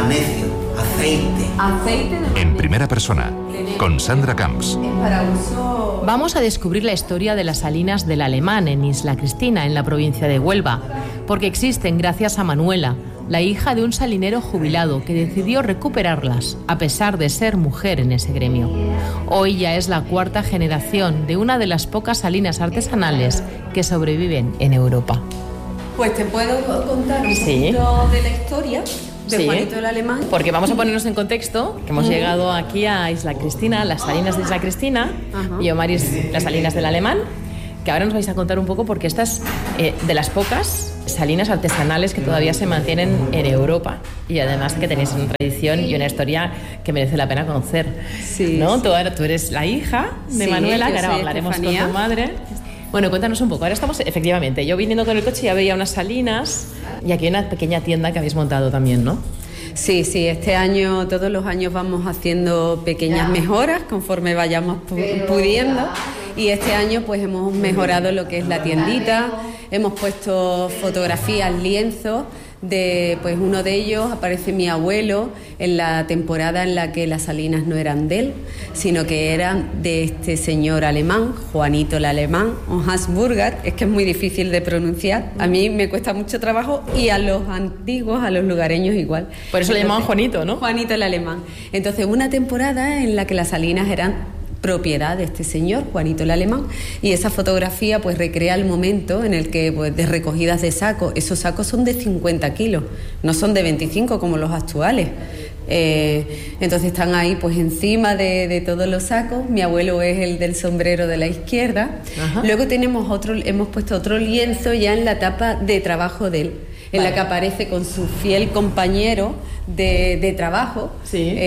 magnesio, aceite. En primera persona, con Sandra Camps. Vamos a descubrir la historia de las salinas del Alemán en Isla Cristina, en la provincia de Huelva, porque existen gracias a Manuela, la hija de un salinero jubilado que decidió recuperarlas, a pesar de ser mujer en ese gremio. Hoy ya es la cuarta generación de una de las pocas salinas artesanales que sobreviven en Europa. Pues te puedo contar un poquito de la historia de Juanito el Alemán. Porque vamos a ponernos en contexto, que hemos llegado aquí a Isla Cristina, las salinas de Isla Cristina, y Omaris, las salinas del Alemán, que ahora nos vais a contar un poco porque estas de las pocas salinas artesanales que todavía se mantienen en Europa, y además que tenéis una tradición y una historia que merece la pena conocer. Sí, ¿no? Sí. Tú eres la hija de Manuela, que ahora hablaremos Estefanía. Con tu madre. Bueno, cuéntanos un poco. Ahora estamos, efectivamente, yo viniendo con el coche ya veía unas salinas y aquí hay una pequeña tienda que habéis montado también, ¿no? Sí, este año, todos los años vamos haciendo pequeñas mejoras conforme vayamos pudiendo, y este año pues hemos mejorado lo que es la tiendita, hemos puesto fotografías, lienzos, de pues uno de ellos aparece mi abuelo en la temporada en la que las salinas no eran de él, sino que eran de este señor alemán, Juanito el Alemán, o Habsburger, es que es muy difícil de pronunciar, a mí me cuesta mucho trabajo y a los antiguos, a los lugareños igual. Por eso le llamaban Juanito, ¿no? Juanito el Alemán. Entonces una temporada en la que las salinas eran propiedad de este señor, Juanito el Alemán, y esa fotografía pues recrea el momento en el que pues, de recogidas de sacos, esos sacos son de 50 kilos, no son de 25 como los actuales. Entonces están ahí pues encima de todos los sacos. Mi abuelo es el del sombrero de la izquierda. Ajá. Luego hemos puesto otro lienzo ya en la tapa de trabajo de él, en la que aparece con su fiel compañero de trabajo. Sí.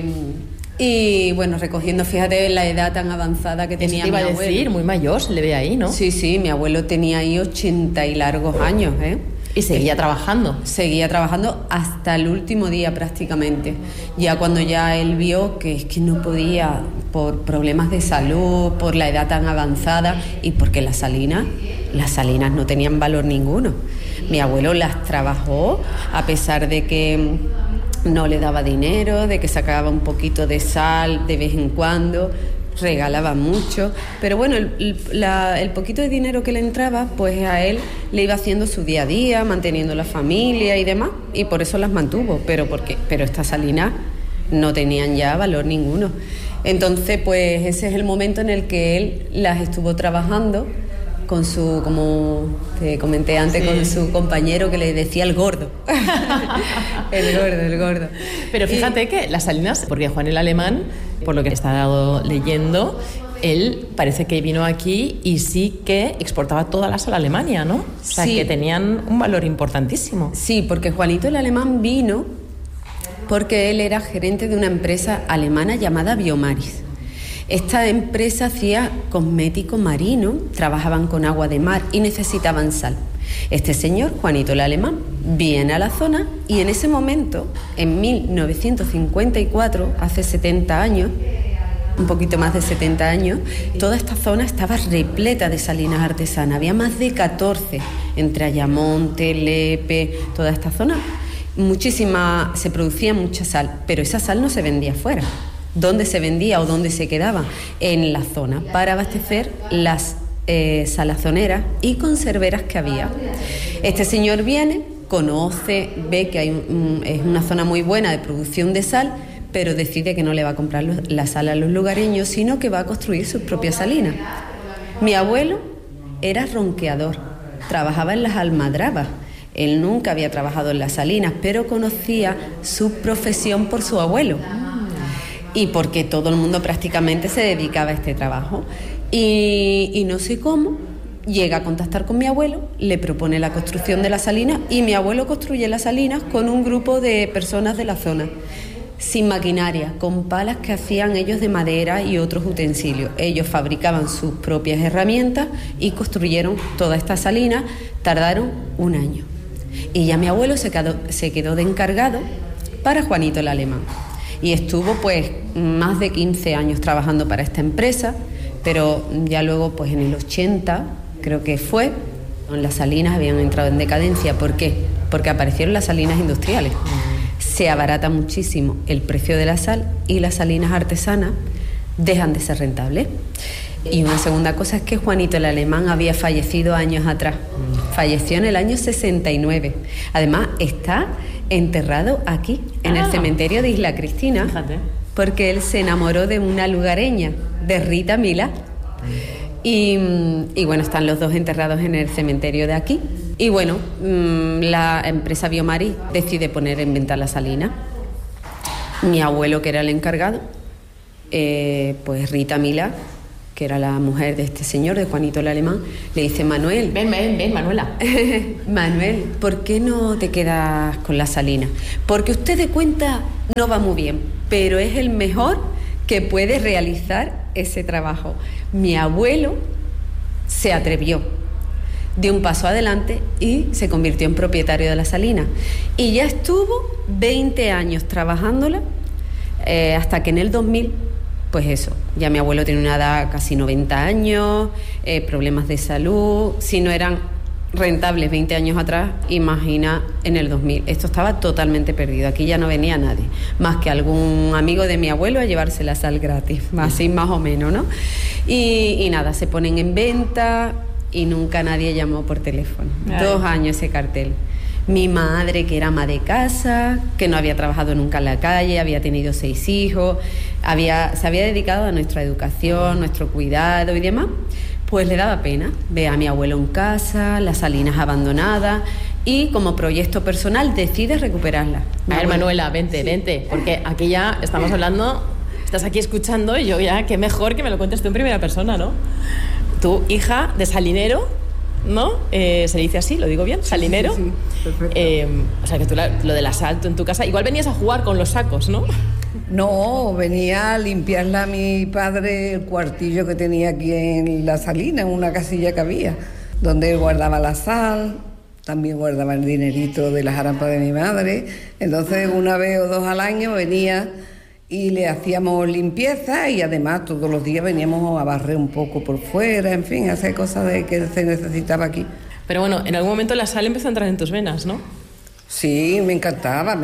Y bueno, recogiendo, fíjate la edad tan avanzada que tenía mi abuelo. Eso te iba a decir, muy mayor, se le ve ahí, ¿no? Sí, mi abuelo tenía ahí 80 y largos años, ¿eh? Y seguía trabajando. Seguía trabajando hasta el último día prácticamente. Ya cuando ya él vio que es que no podía, por problemas de salud, por la edad tan avanzada y porque las salinas no tenían valor ninguno. Mi abuelo las trabajó a pesar de que no le daba dinero, de que sacaba un poquito de sal de vez en cuando, regalaba mucho, pero bueno, el poquito de dinero que le entraba, pues a él le iba haciendo su día a día, manteniendo la familia y demás, y por eso las mantuvo, pero estas salinas no tenían ya valor ninguno. Entonces, pues ese es el momento en el que él las estuvo trabajando con su, como te comenté antes, con su compañero que le decía el gordo. el gordo. Pero fíjate que las salinas, porque Juan el Alemán, por lo que he estado leyendo, él parece que vino aquí y sí que exportaba toda la sal a Alemania, ¿no? O sea, que tenían un valor importantísimo. Sí, porque Juanito el Alemán vino porque él era gerente de una empresa alemana llamada Biomaris. Esta empresa hacía cosmético marino, trabajaban con agua de mar y necesitaban sal. Este señor, Juanito el Alemán, viene a la zona y en ese momento, en 1954, hace 70 años, un poquito más de 70 años, toda esta zona estaba repleta de salinas artesanas. Había más de 14, entre Ayamonte, Lepe, toda esta zona. Se producía mucha sal, pero esa sal no se vendía fuera. ¿Dónde se vendía o dónde se quedaba? En la zona, para abastecer las salazoneras y conserveras que había. Este señor viene, conoce, ve que es una zona muy buena de producción de sal, pero decide que no le va a comprar la sal a los lugareños, sino que va a construir sus propias salinas. Mi abuelo era ronqueador, trabajaba en las almadrabas. Él nunca había trabajado en las salinas, pero conocía su profesión por su abuelo. Y porque todo el mundo prácticamente se dedicaba a este trabajo. Y no sé cómo, llega a contactar con mi abuelo, le propone la construcción de las salinas y mi abuelo construye las salinas con un grupo de personas de la zona, sin maquinaria, con palas que hacían ellos de madera y otros utensilios. Ellos fabricaban sus propias herramientas y construyeron todas estas salinas, tardaron un año. Y ya mi abuelo se quedó de encargado para Juanito el Alemán. Y estuvo pues más de 15 años trabajando para esta empresa, pero ya luego pues en el 80 creo que fue, las salinas habían entrado en decadencia. ¿Por qué? Porque aparecieron las salinas industriales. se abarata muchísimo el precio de la sal y las salinas artesanas dejan de ser rentables. Y una segunda cosa es que Juanito el Alemán había fallecido años atrás. Falleció en el año 69. Además, está enterrado aquí, en el cementerio de Isla Cristina. Fíjate. Porque él se enamoró de una lugareña, de Rita Milá. Y bueno, están los dos enterrados en el cementerio de aquí. Y bueno, la empresa Biomaris decide poner en venta la salina. Mi abuelo, que era el encargado, pues Rita Milá, que era la mujer de este señor, de Juanito el Alemán, le dice: Manuel... Ven, Manuela. Manuel, ¿por qué no te quedas con la salina? Porque usted de cuenta no va muy bien, pero es el mejor que puede realizar ese trabajo. Mi abuelo se atrevió, dio un paso adelante y se convirtió en propietario de la salina. Y ya estuvo 20 años trabajándola, hasta que en el 2000... Pues eso, ya mi abuelo tiene una edad casi 90 años, problemas de salud. Si no eran rentables 20 años atrás, imagina en el 2000. Esto estaba totalmente perdido, aquí ya no venía nadie, más que algún amigo de mi abuelo a llevarse la sal gratis, así más o menos, ¿no? Y nada, se ponen en venta y nunca nadie llamó por teléfono. Ay. 2 años ese cartel. Mi madre, que era ama de casa, que no había trabajado nunca en la calle, había tenido 6 hijos, se había dedicado a nuestra educación, nuestro cuidado y demás, pues le daba pena ver a mi abuelo en casa, las salinas abandonadas, y como proyecto personal decide recuperarlas. A ver, Manuela, vente, porque aquí ya estamos hablando, estás aquí escuchando y yo ya, qué mejor que me lo cuentes tú en primera persona, ¿no? Tu hija de salinero, ¿no? Se le dice así, ¿lo digo bien? Salinero. Sí, perfecto. O sea, que tú lo del asalto en tu casa, igual venías a jugar con los sacos, ¿no? No, venía a limpiarle a mi padre el cuartillo que tenía aquí en la salina, en una casilla que había, donde él guardaba la sal, también guardaba el dinerito de las arampas de mi madre. Entonces, 1 vez o 2 al año venía y le hacíamos limpieza, y además todos los días veníamos a barrer un poco por fuera, en fin, a hacer cosas que se necesitaba aquí. Pero bueno, en algún momento la sal empezó a entrar en tus venas, ¿no? Sí, me encantaba,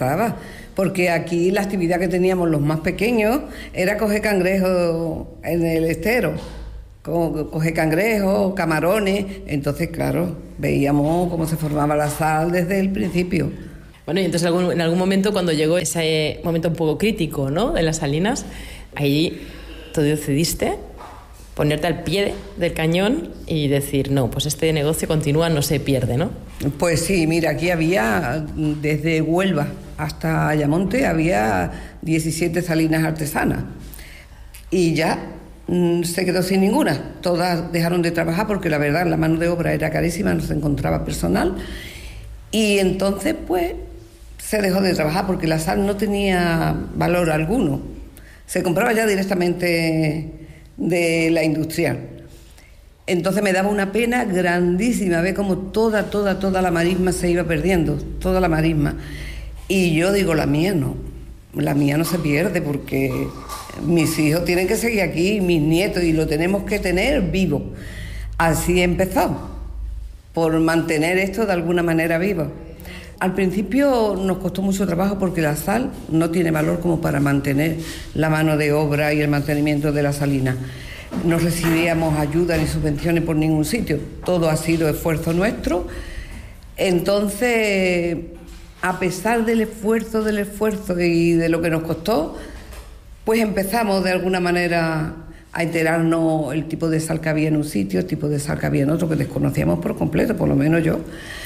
porque aquí la actividad que teníamos los más pequeños era coger cangrejos en el estero, coger cangrejos, camarones. Entonces, claro, veíamos cómo se formaba la sal desde el principio. Bueno, y entonces en algún momento, cuando llegó ese momento un poco crítico, ¿no?, de las salinas, ahí tú decidiste ponerte al pie del cañón y decir: no, pues este negocio continúa, no se pierde, ¿no? Pues sí, mira, aquí había, desde Huelva hasta Ayamonte, había 17 salinas artesanas. Y ya se quedó sin ninguna. Todas dejaron de trabajar porque la verdad la mano de obra era carísima, no se encontraba personal. Y entonces, pues, se dejó de trabajar porque la sal no tenía valor alguno. Se compraba ya directamente de la industrial. Entonces me daba una pena grandísima ver cómo toda la marisma se iba perdiendo, toda la marisma. Y yo digo, la mía no se pierde, porque mis hijos tienen que seguir aquí, mis nietos, y lo tenemos que tener vivo. Así empezó, por mantener esto de alguna manera vivo. Al principio nos costó mucho trabajo porque la sal no tiene valor como para mantener la mano de obra y el mantenimiento de la salina. No recibíamos ayuda ni subvenciones por ningún sitio, todo ha sido esfuerzo nuestro. Entonces, a pesar del esfuerzo y de lo que nos costó, pues empezamos de alguna manera a enterarnos el tipo de sal que había en un sitio, el tipo de sal que había en otro, que desconocíamos por completo, por lo menos yo.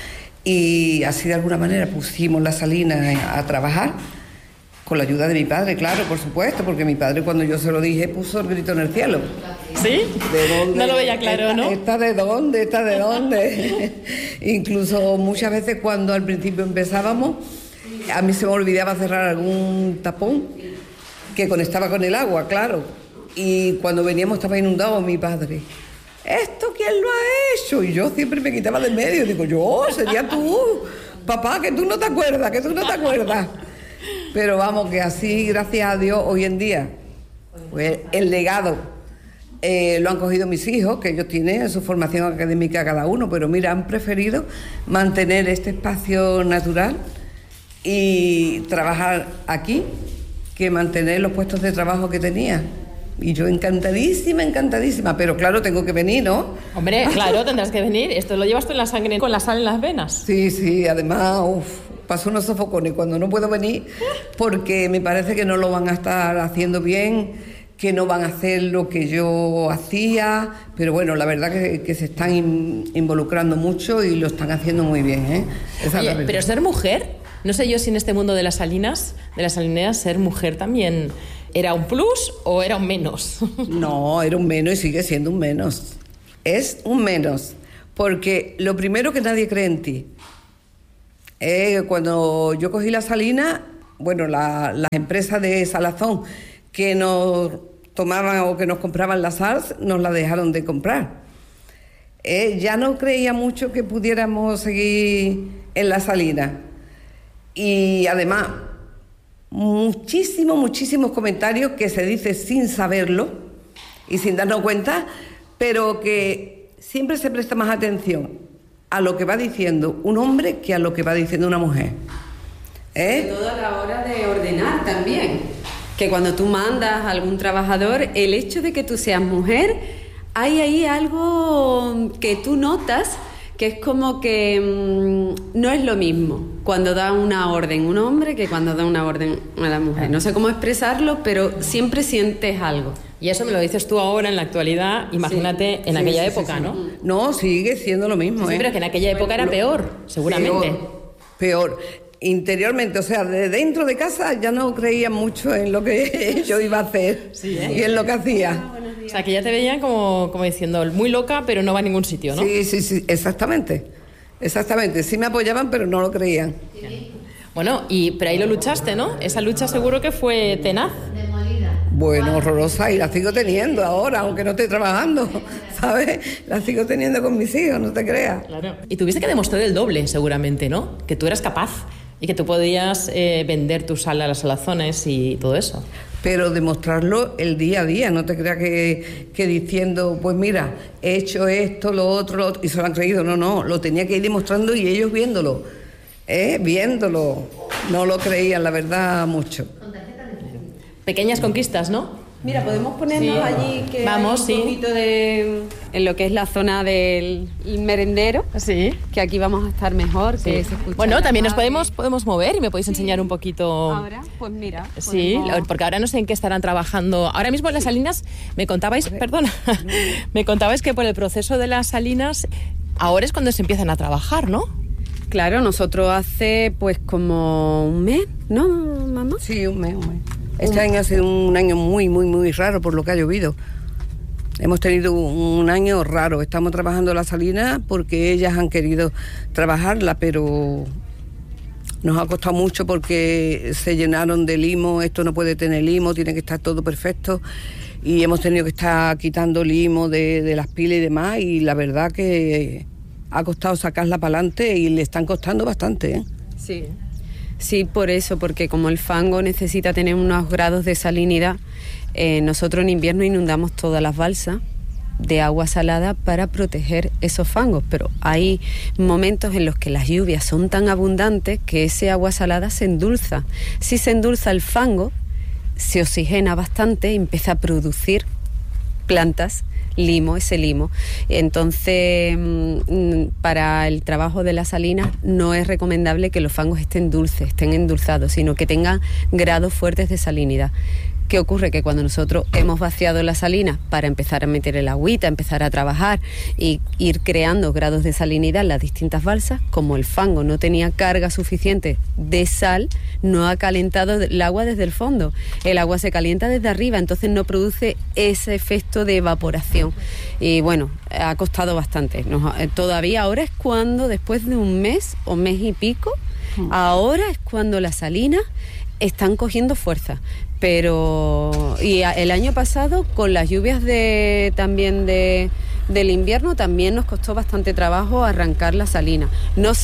Y así de alguna manera pusimos la salina a trabajar, con la ayuda de mi padre, claro, por supuesto, porque mi padre, cuando yo se lo dije, puso el grito en el cielo. ¿Sí? ¿De dónde? No lo veía claro, ¿no? ¿Esta de dónde? ¿Esta de dónde? Incluso muchas veces cuando al principio empezábamos, a mí se me olvidaba cerrar algún tapón que conectaba con el agua, claro. Y cuando veníamos estaba inundado mi padre. ¿Esto quién lo ha hecho? Y yo siempre me quitaba del medio. Digo, yo, sería tú, papá, que tú no te acuerdas. Pero vamos, que así, gracias a Dios, hoy en día, pues el legado lo han cogido mis hijos, que ellos tienen su formación académica cada uno, pero mira, han preferido mantener este espacio natural y trabajar aquí que mantener los puestos de trabajo que tenía. Y yo encantadísima, pero claro, tengo que venir, ¿no? Hombre, claro, tendrás que venir. Esto lo llevas tú en la sangre, con la sal en las venas. Sí, además, paso unos sofocones cuando no puedo venir, porque me parece que no lo van a estar haciendo bien, que no van a hacer lo que yo hacía, pero bueno, la verdad que se están involucrando mucho y lo están haciendo muy bien, ¿eh? Oye, pero ser mujer, no sé yo si en este mundo de las salinas, de las salineras, ser mujer también... ¿Era un plus o era un menos? No, era un menos y sigue siendo un menos. Es un menos, porque lo primero que nadie cree en ti. Cuando yo cogí la salina, bueno, las empresas de salazón que nos tomaban o que nos compraban la sal, nos la dejaron de comprar. Ya no creía mucho que pudiéramos seguir en la salina. Y además... muchísimos comentarios que se dice sin saberlo y sin darnos cuenta, pero que siempre se presta más atención a lo que va diciendo un hombre que a lo que va diciendo una mujer. Sobre todo a la hora de ordenar también, que cuando tú mandas a algún trabajador, el hecho de que tú seas mujer, hay ahí algo que tú notas que es como que no es lo mismo cuando da una orden un hombre que cuando da una orden a la mujer. No sé cómo expresarlo, pero siempre sientes algo. Y eso me lo dices tú ahora en la actualidad, imagínate en aquella época, ¿no? No, sigue siendo lo mismo. Sí, pero que en aquella época era peor, seguramente. Peor. Interiormente, o sea, de dentro de casa ya no creían mucho en lo que yo iba a hacer y en lo que hacía. O sea, que ya te veían como diciendo, muy loca, pero no va a ningún sitio, ¿no? Sí, exactamente. Sí me apoyaban, pero no lo creían. Bueno, pero ahí lo luchaste, ¿no? Esa lucha seguro que fue tenaz. Bueno, horrorosa, y la sigo teniendo ahora, aunque no esté trabajando, ¿sabes? La sigo teniendo con mis hijos, no te creas. Claro. Y tuviste que demostrar el doble, seguramente, ¿no? Que tú eras capaz y que tú podías vender tu sal a las salazones y todo eso. Pero demostrarlo el día a día, no te creas que diciendo, pues mira, he hecho esto, lo otro, y se lo han creído. No, lo tenía que ir demostrando y ellos viéndolo, no lo creían, la verdad, mucho. Pequeñas conquistas, ¿no? Mira, podemos ponernos allí que vamos, hay un poquito en lo que es la zona del merendero. Sí. Que aquí vamos a estar mejor, que se escucha. Bueno, también nos podemos mover y me podéis enseñar un poquito. Ahora, pues mira. Sí, porque ahora no sé en qué estarán trabajando. Ahora mismo en las salinas me contabais que por el proceso de las salinas ahora es cuando se empiezan a trabajar, ¿no? Claro, nosotros hace pues como un mes, ¿no, mamá? Sí, un mes. Este año ha sido un año muy raro por lo que ha llovido. Hemos tenido un año raro. Estamos trabajando la salina porque ellas han querido trabajarla, pero nos ha costado mucho porque se llenaron de limo. Esto no puede tener limo, tiene que estar todo perfecto. Y hemos tenido que estar quitando limo de las pilas y demás. Y la verdad que ha costado sacarla para adelante y le están costando bastante, ¿eh? Sí. Sí, por eso, porque como el fango necesita tener unos grados de salinidad, nosotros en invierno inundamos todas las balsas de agua salada para proteger esos fangos, pero hay momentos en los que las lluvias son tan abundantes que ese agua salada se endulza. Si se endulza el fango, se oxigena bastante y empieza a producir plantas, ese limo. Entonces, para el trabajo de las salinas no es recomendable que los fangos estén endulzados, sino que tengan grados fuertes de salinidad. ¿Qué ocurre? Que cuando nosotros hemos vaciado la salina para empezar a meter el agüita, empezar a trabajar y ir creando grados de salinidad en las distintas balsas, como el fango no tenía carga suficiente de sal, no ha calentado el agua desde el fondo. El agua se calienta desde arriba, entonces no produce ese efecto de evaporación. Y bueno, ha costado bastante. Todavía ahora es cuando, después de un mes o mes y pico, ahora es cuando las salinas están cogiendo fuerza. Pero el año pasado con las lluvias también del invierno también nos costó bastante trabajo arrancar la salina. No sé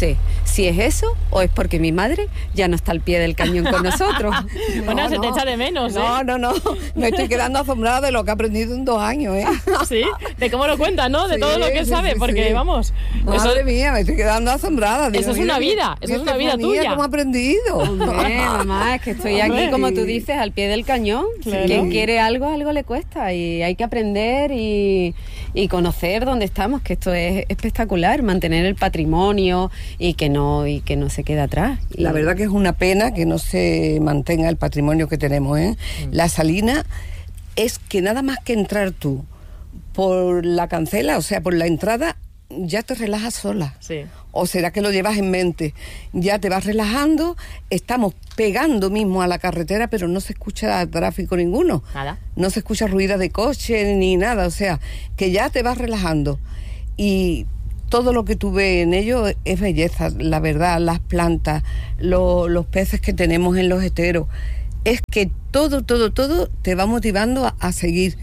si es eso o es porque mi madre ya no está al pie del cañón con nosotros. Bueno, se te echa de menos, ¿eh? No, me estoy quedando asombrada de lo que he aprendido en 2 años, ¿eh? Sí, de cómo lo cuenta, ¿no? De todo lo que sabe, porque vamos... Madre mía, me estoy quedando asombrada. Eso es una vida, eso es una vida tuya. ¿Cómo he aprendido? Hombre, mamá, es que estoy aquí, como tú dices, al pie del cañón. Claro. Quien quiere algo le cuesta, y hay que aprender y conocer dónde estamos, que esto es espectacular, mantener el patrimonio y que no se quede atrás. La verdad que es una pena que no se mantenga el patrimonio que tenemos, ¿eh? La salina es que nada más que entrar tú por la cancela, o sea, por la entrada, ya te relajas sola. Sí. ¿O será que lo llevas en mente? Ya te vas relajando, estamos pegando mismo a la carretera, pero no se escucha tráfico ninguno. Nada. No se escucha ruido de coche ni nada, o sea, que ya te vas relajando. Y todo lo que tú ves en ello es belleza, la verdad, las plantas, los peces que tenemos en los esteros. Es que todo te va motivando a seguir.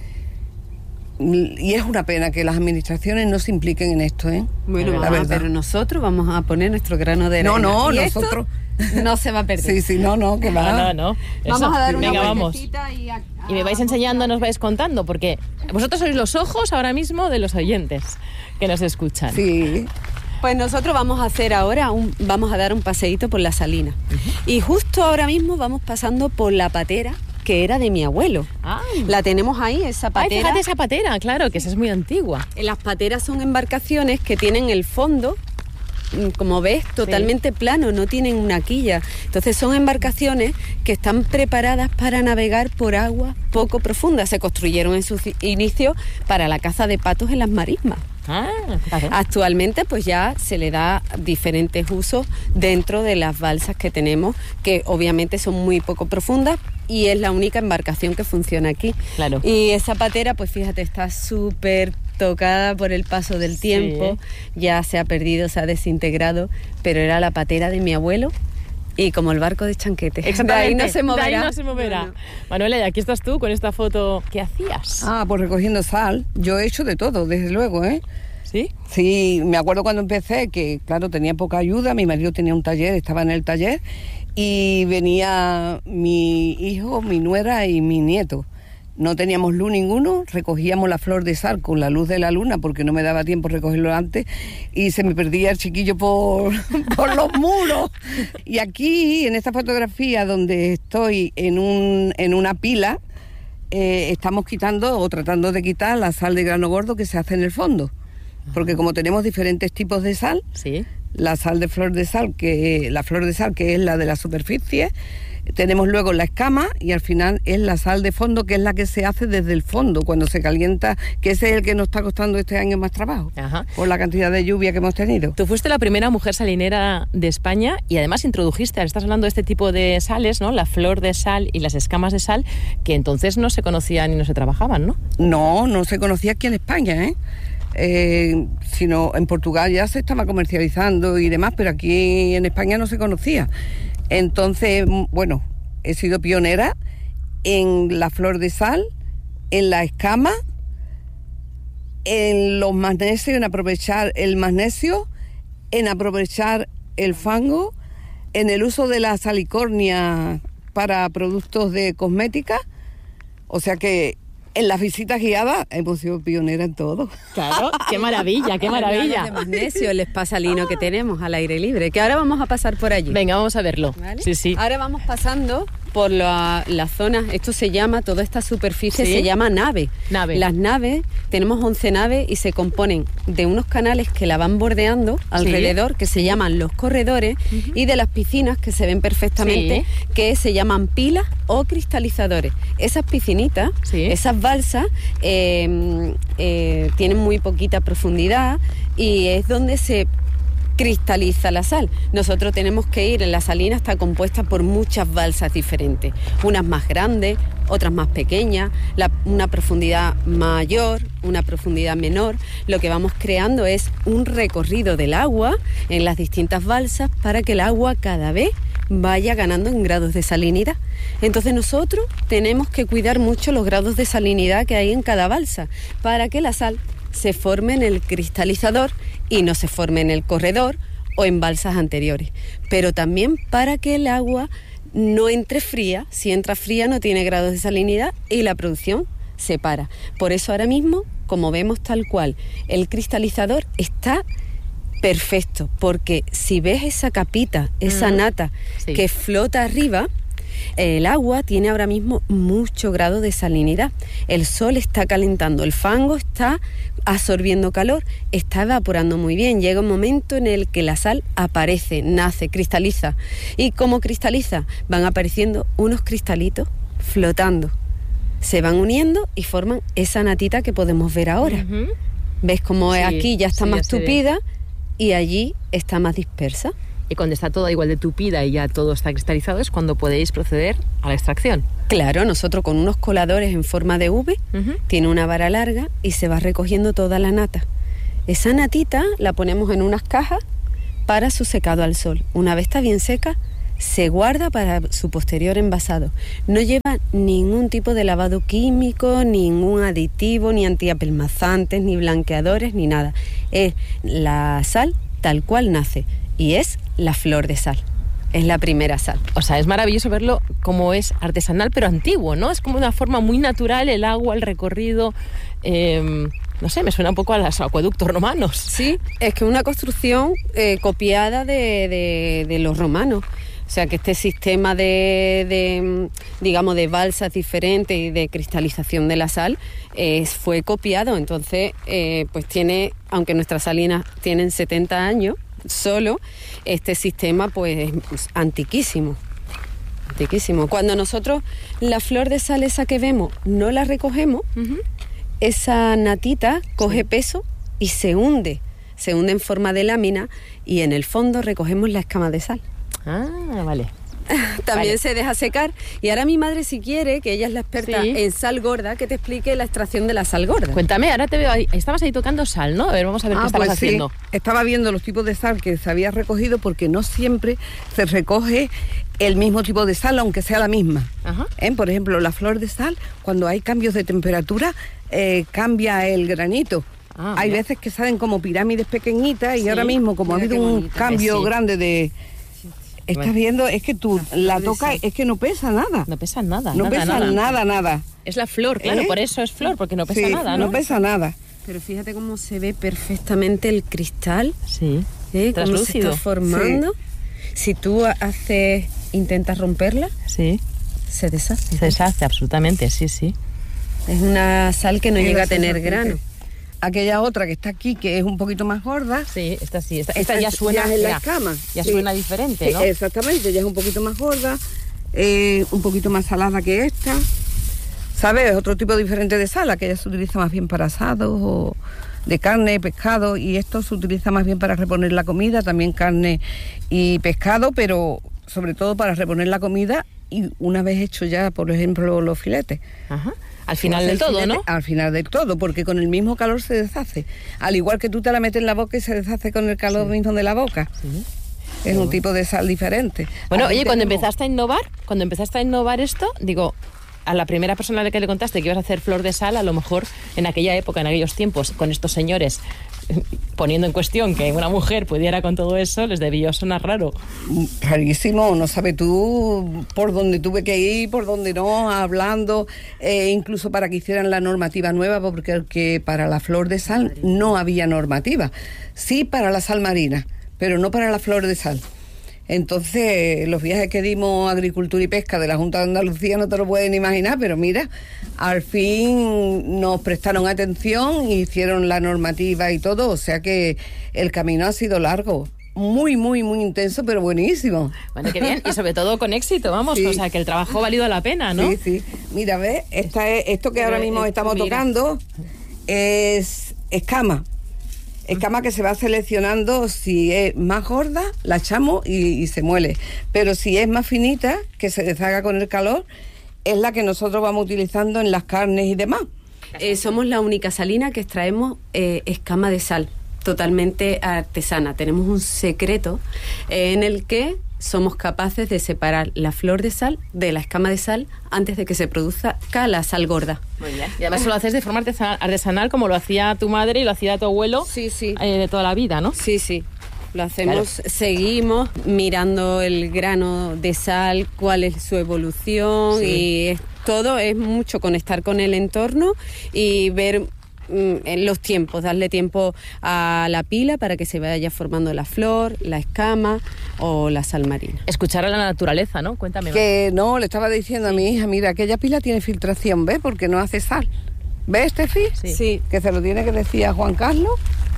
Y es una pena que las administraciones no se impliquen en esto, ¿eh? Bueno, la verdad. Pero nosotros vamos a poner nuestro grano de arena. No, y nosotros... no se va a perder. Sí, no, que va. No. Vamos a dar una vueltecita y me vais enseñando, nos vais contando, porque vosotros sois los ojos ahora mismo de los oyentes que nos escuchan. Sí. Pues nosotros vamos a hacer ahora, vamos a dar un paseíto por la salina. Y justo ahora mismo vamos pasando por la patera, que era de mi abuelo. La tenemos ahí, esa patera. Fíjate esa patera, claro, que esa es muy antigua. Las pateras son embarcaciones que tienen el fondo, como ves, totalmente plano, no tienen una quilla. Entonces son embarcaciones que están preparadas para navegar por aguas poco profundas. Se construyeron en su inicio para la caza de patos en las marismas. Claro. Actualmente pues ya se le da diferentes usos dentro de las balsas que tenemos, que obviamente son muy poco profundas y es la única embarcación que funciona aquí. Claro. Y esa patera, pues fíjate, está súper tocada por el paso del tiempo, ya se ha perdido, se ha desintegrado, pero era la patera de mi abuelo. Y como el barco de Chanquete. Exactamente. De ahí no se moverá. De ahí no se moverá. No. Manuela, y aquí estás tú con esta foto. ¿Qué hacías? Pues recogiendo sal. Yo he hecho de todo, desde luego, ¿eh? ¿Sí? Sí, me acuerdo cuando empecé que, claro, tenía poca ayuda. Mi marido tenía un taller, estaba en el taller. Y venía mi hijo, mi nuera y mi nieto. No teníamos luz ninguno, recogíamos la flor de sal con la luz de la luna porque no me daba tiempo recogerlo antes y se me perdía el chiquillo por los muros. Y aquí, en esta fotografía donde estoy en una pila, estamos quitando o tratando de quitar la sal de grano gordo que se hace en el fondo. Porque como tenemos diferentes tipos de sal, ¿sí? La sal de flor de sal, la flor de sal que es la de la superficie, tenemos luego la escama y al final es la sal de fondo, que es la que se hace desde el fondo cuando se calienta, que ese es el que nos está costando este año más trabajo. Ajá. Por la cantidad de lluvia que hemos tenido. Tú fuiste la primera mujer salinera de España y además introdujiste, estás hablando de este tipo de sales, ¿no? La flor de sal y las escamas de sal, que entonces no se conocían y no se trabajaban, ¿no? No se conocía aquí en España, sino en Portugal ya se estaba comercializando y demás, pero aquí en España no se conocía. Entonces, bueno, he sido pionera en la flor de sal, en la escama, en los magnesios, en aprovechar el magnesio, en aprovechar el fango, en el uso de la salicornia para productos de cosmética. O sea que en las visitas guiadas hemos sido pioneras en todo. Claro, qué maravilla, qué maravilla. De magnesio, el espasalino que tenemos al aire libre, que ahora vamos a pasar por allí. Venga, vamos a verlo. ¿Vale? Sí. Ahora vamos pasando por la zona, esto se llama, toda esta superficie se llama nave. Las naves, tenemos 11 naves y se componen de unos canales que la van bordeando alrededor, que se llaman los corredores, y de las piscinas que se ven perfectamente, que se llaman pilas o cristalizadores. Esas piscinitas, esas balsas, tienen muy poquita profundidad y es donde se cristaliza la sal. Nosotros tenemos que ir, en la salina está compuesta por muchas balsas diferentes, unas más grandes, otras más pequeñas, una profundidad mayor, una profundidad menor. Lo que vamos creando es un recorrido del agua en las distintas balsas para que el agua cada vez vaya ganando en grados de salinidad. Entonces nosotros tenemos que cuidar mucho los grados de salinidad que hay en cada balsa para que la sal se forme en el cristalizador y no se forme en el corredor o en balsas anteriores, pero también para que el agua no entre fría. Si entra fría no tiene grados de salinidad y la producción se para. Por eso ahora mismo, como vemos tal cual, el cristalizador está perfecto, porque si ves esa capita, esa nata que flota arriba, el agua tiene ahora mismo mucho grado de salinidad. El sol está calentando, el fango está absorbiendo calor, está evaporando muy bien. Llega un momento en el que la sal aparece, nace, cristaliza. ¿Y cómo cristaliza? Van apareciendo unos cristalitos flotando. Se van uniendo y forman esa natita que podemos ver ahora. ¿Ves cómo aquí ya está más tupida y allí está más dispersa? Y cuando está toda igual de tupida y ya todo está cristalizado es cuando podéis proceder a la extracción. Claro, nosotros con unos coladores en forma de V, tiene una vara larga y se va recogiendo toda la nata. Esa natita la ponemos en unas cajas para su secado al sol. Una vez está bien seca, se guarda para su posterior envasado. No lleva ningún tipo de lavado químico, ningún aditivo, ni antiapelmazantes, ni blanqueadores, ni nada. Es la sal tal cual nace y es la flor de sal. Es la primera sal. O sea, es maravilloso verlo como es artesanal, pero antiguo, ¿no? Es como una forma muy natural, el agua, el recorrido. No sé, me suena un poco a los acueductos romanos. Sí, es que una construcción copiada de los romanos. O sea, que este sistema digamos, de balsas diferentes y de cristalización de la sal fue copiado. Entonces, pues tiene, aunque nuestras salinas tienen 70 años, solo este sistema pues es antiquísimo. Cuando nosotros la flor de sal esa que vemos no la recogemos, esa natita coge peso y se hunde en forma de lámina y en el fondo recogemos la escama de sal. Ah, vale. También se deja secar. Y ahora mi madre, si quiere, que ella es la experta en sal gorda, que te explique la extracción de la sal gorda. Cuéntame, ahora te veo ahí. Estabas ahí tocando sal, ¿no? A ver, vamos a ver qué estabas haciendo. Sí. Estaba viendo los tipos de sal que se había recogido, porque no siempre se recoge el mismo tipo de sal, aunque sea la misma. Por ejemplo, la flor de sal, cuando hay cambios de temperatura, cambia el granito. Hay veces que salen como pirámides pequeñitas y ahora mismo, como ha habido un cambio grande de... Estás viendo, es que tú la tocas, es que no pesa nada. No pesa nada. No pesa nada. Es la flor, claro, por eso es flor, porque no pesa nada, ¿no? No pesa nada. Pero fíjate cómo se ve perfectamente el cristal. Sí. Cómo se está formando. Si tú intentas romperla, se deshace. Se deshace, absolutamente, sí. Es una sal que no llega a tener grano. Aquella otra que está aquí, que es un poquito más gorda. Sí, esta sí. Esta ya suena... Ya es la escama. Ya suena diferente, ¿no? Exactamente, ya es un poquito más gorda, un poquito más salada que esta. ¿Sabes? Es otro tipo diferente de sal, que ella se utiliza más bien para asados o de carne, pescado, y esto se utiliza más bien para reponer la comida, también carne y pescado, pero sobre todo para reponer la comida y una vez hecho ya, por ejemplo, los filetes. Al final del todo, ¿no? Al final del todo, porque con el mismo calor se deshace. Al igual que tú te la metes en la boca y se deshace con el calor mismo de la boca. Es un tipo de sal diferente. Bueno, oye, cuando empezaste a innovar esto, digo, a la primera persona a la que le contaste que ibas a hacer flor de sal, a lo mejor en aquella época, en aquellos tiempos, con estos señores poniendo en cuestión que una mujer pudiera con todo eso, les debió sonar raro. Rarísimo, no sabes tú por dónde tuve que ir, por dónde no, hablando, incluso para que hicieran la normativa nueva, porque para la flor de sal no había normativa. Sí para la sal marina, pero no para la flor de sal. Entonces, los viajes que dimos a Agricultura y Pesca de la Junta de Andalucía no te lo pueden imaginar, pero mira, al fin nos prestaron atención, hicieron la normativa y todo, o sea que el camino ha sido largo. Muy, muy, muy intenso, pero buenísimo. Bueno, qué bien, y sobre todo con éxito, vamos, o sea, que el trabajo ha valido la pena, ¿no? Sí. Mira, ¿ves? Esto que ahora mismo estamos tocando es escama. Escama que se va seleccionando, si es más gorda, la echamos y se muele. Pero si es más finita, que se deshaga con el calor, es la que nosotros vamos utilizando en las carnes y demás. Somos la única salina que extraemos escama de sal, totalmente artesana. Tenemos un secreto en el que somos capaces de separar la flor de sal de la escama de sal antes de que se produzca la sal gorda. Muy bien. Y además lo haces de forma artesanal como lo hacía tu madre y lo hacía tu abuelo. Sí. De toda la vida, ¿no? Sí. Lo hacemos, claro. Seguimos mirando el grano de sal, cuál es su evolución, sí. Y todo es mucho conectar con el entorno y ver en los tiempos, darle tiempo a la pila para que se vaya formando la flor, la escama o la sal marina. Escuchar a la naturaleza, ¿no? Cuéntame. Que no, le estaba diciendo a mi hija, mira, aquella pila tiene filtración, ¿ves? Porque no hace sal. ¿Ves, Estefi? Sí. Que se lo tiene que decir a Juan Carlos,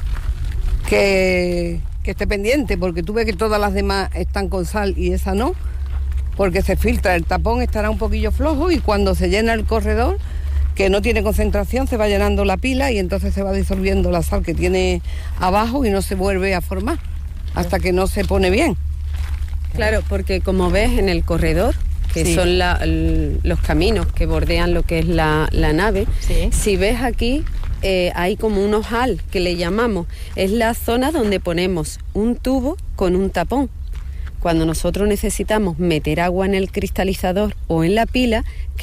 que esté pendiente, porque tú ves que todas las demás están con sal y esa no, porque se filtra, el tapón estará un poquillo flojo y cuando se llena el corredor, que no tiene concentración, se va llenando la pila y entonces se va disolviendo la sal que tiene abajo y no se vuelve a formar hasta que no se pone bien. Claro, porque como ves en el corredor, que sí. Son los caminos que bordean lo que es la nave, sí. Si ves aquí hay como un ojal que le llamamos, es la zona donde ponemos un tubo con un tapón. Cuando nosotros necesitamos meter agua en el cristalizador o en la pila,